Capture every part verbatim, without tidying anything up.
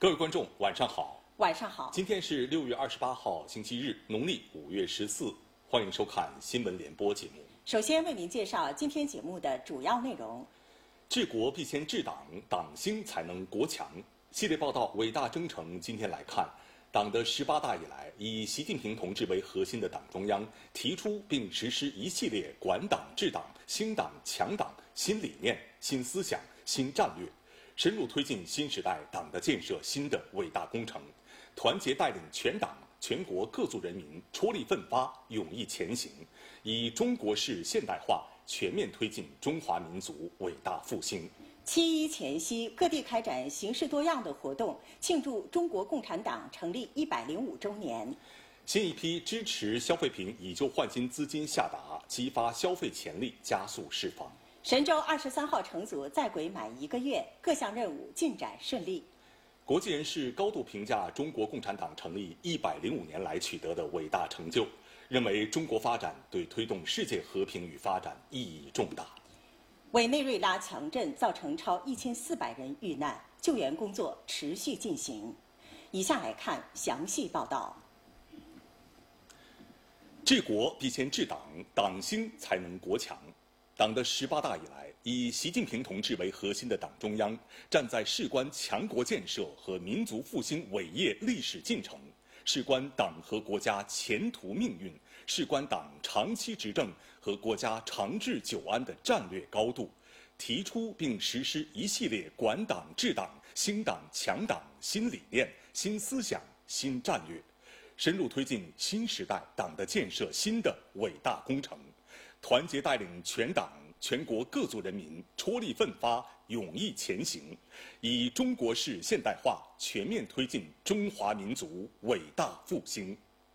各位观众，晚上好。 晚上好。 今天是六月二十八号，星期日，农历五月十四。欢迎收看新闻联播节目。 首先为您介绍今天节目的主要内容： 治国必先治党，党兴才能国强。系列报道《伟大征程》今天来看，党的十八大以来，以习近平同志为核心的党中央提出并实施一系列管党治党、兴党强党新理念、新思想、新战略。深入推进新时代党的建设新的伟大工程，团结带领全党全国各族人民出力奋发，勇毅前行，以中国式现代化全面推进中华民族伟大复兴。 七一前夕，各地开展形式多样的活动，庆祝中国共产党成立一百零五周年。 新一批支持消费品以旧换新资金下达，激发消费潜力，加速释放。 神舟二十三号乘组在轨满一个月，各项任务进展顺利。 国际人士高度评价中国共产党成立一百零五年来取得的伟大成就，认为中国发展对推动世界和平与发展意义重大。 委内瑞拉强震造成超一千四百人遇难，救援工作持续进行。以下来看详细报道。 治国必先治党，党兴才能国强。党的十八大以来，以习近平同志为核心的党中央，站在事关强国建设和民族复兴伟业历史进程，事关党和国家前途命运，事关党长期执政和国家长治久安的战略高度，提出并实施一系列管党治党、兴党强党新理念、新思想、新战略，深入推进新时代党的建设新的伟大工程。团结带领全党全国各族人民出力奋发，勇毅前行，以中国式现代化全面推进中华民族伟大复兴。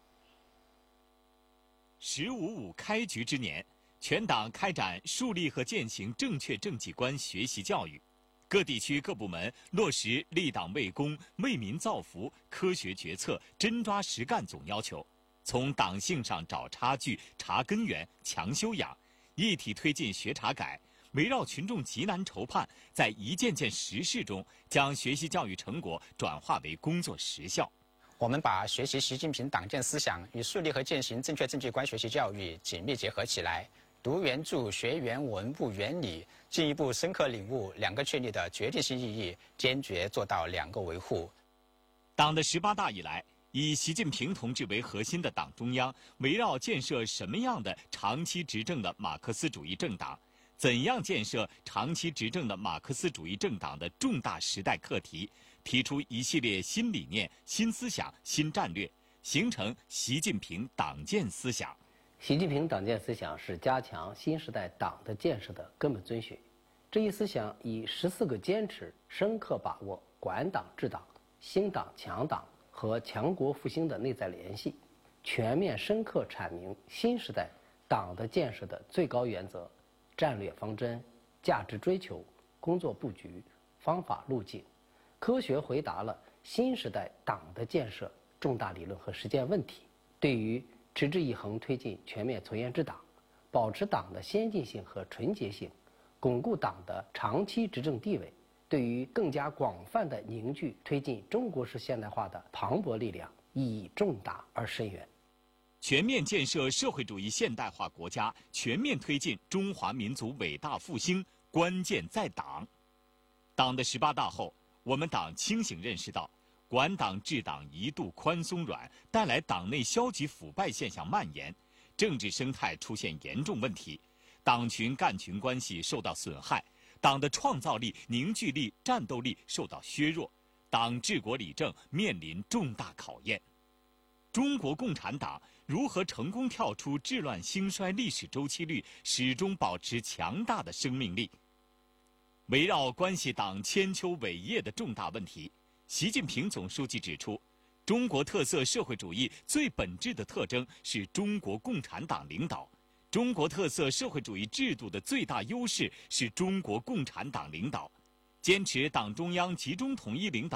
十五五开局之年，全党开展树立和践行正确政绩观学习教育，各地区各部门落实立党为公、为民造福、科学决策、真抓实干总要求。从党性上找差距、查根源、强修养，一体推进学查改，围绕群众急难愁盼，在一件件实事中，将学习教育成果转化为工作实效。 我们把学习习近平党建思想与树立和践行正确政绩观学习教育紧密结合起来，读原著、学原文、悟原理，进一步深刻领悟两个确立的决定性意义，坚决做到两个维护。 党的十八大以来，以习近平同志为核心的党中央，围绕建设什么样的长期执政的马克思主义政党，怎样建设长期执政的马克思主义政党的重大时代课题，提出一系列新理念、新思想、新战略，形成习近平党建思想。 习近平党建思想是加强新时代党的建设的根本遵循。这一思想以十四个坚持，深刻把握管党治党、兴党强党和强国复兴的内在联系，全面深刻阐明新时代党的建设的最高原则、战略方针、价值追求、工作布局、方法路径，科学回答了新时代党的建设重大理论和实践问题。对于持之以恒推进全面从严治党，保持党的先进性和纯洁性，巩固党的长期执政地位，对于更加广泛的凝聚推进中国式现代化的磅礴力量，意义重大而深远。 全面建设社会主义现代化国家，全面推进中华民族伟大复兴，关键在党。党的十八大后，我们党清醒认识到，管党治党一度宽松软，带来党内消极腐败现象蔓延，政治生态出现严重问题，党群干群关系受到损害，党的创造力、凝聚力、战斗力受到削弱，党治国理政面临重大考验。中国共产党如何成功跳出治乱兴衰历史周期率，始终保持强大的生命力？围绕关系党千秋伟业的重大问题，习近平总书记指出，中国特色社会主义最本质的特征是中国共产党领导，中国特色社会主义制度的最大优势是中国共产党领导。坚持党中央集中统一领导